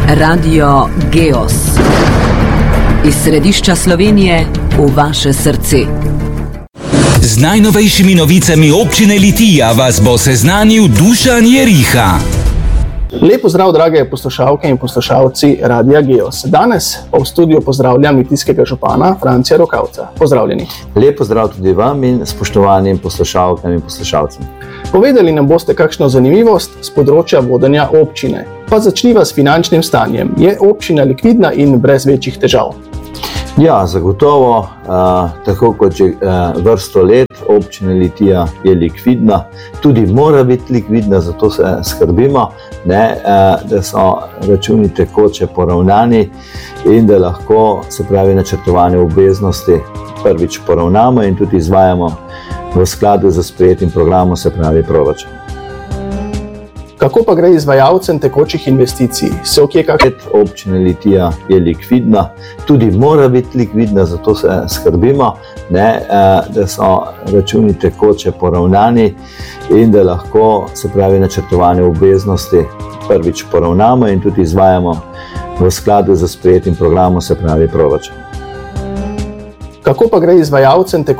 Radio Geos. Iz središča Slovenije v vaše srce. Z najnovejšimi novicami občine Litija vas bo seznanil Dušan Jeriha. Lep pozdrav, drage poslušalke in poslušalci Radia Geos. Danes pa v studiu pozdravljam litijskega župana Francija Rokavca. Pozdravljeni. Lep pozdrav tudi vam in spoštovanim poslušalkam in poslušalcem. Povedali nam boste kakšno zanimivost z področja vodenja občine. Pa začniva s finančnim stanjem. Je občina likvidna in brez večjih težav? Ja, zagotovo, tako kot že vrsto let, občina Litija je likvidna, tudi mora biti likvidna, zato se skrbimo, da so računi tekoče poravnani in da lahko, se pravi, načrtovane obveznosti prvič poravnamo in tudi izvajamo v skladu z sprejetim programom, se pravi proračun. Kako pa gre izvajalcem tekočih investicij? Občina Litija je likvidna, tudi mora biti likvidna, zato se skrbimo, da so računi tekoče poravnani in da lahko, se pravi, načrtovane obveznosti prvič poravnamo in tudi izvajamo v skladu z sprejetim programom, se pravi proračun. Kako pa gre izvajalcem